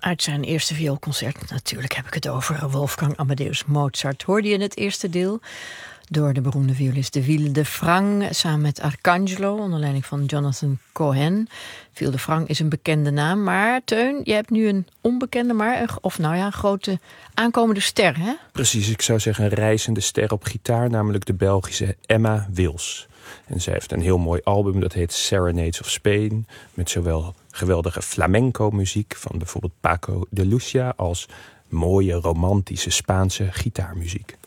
Uit zijn eerste vioolconcert, natuurlijk heb ik het over Wolfgang Amadeus Mozart. Hoorde je in het eerste deel door de beroemde violist de Ville de Frank samen met Arcangelo onder leiding van Jonathan Cohen. Ville de Frank is een bekende naam, maar Teun, je hebt nu een onbekende, maar een grote aankomende ster, hè? Precies, ik zou zeggen een reizende ster op gitaar, namelijk de Belgische Emma Wils. En zij heeft een heel mooi album, dat heet Serenades of Spain, met zowel geweldige flamenco-muziek van bijvoorbeeld Paco de Lucia als mooie romantische Spaanse gitaarmuziek.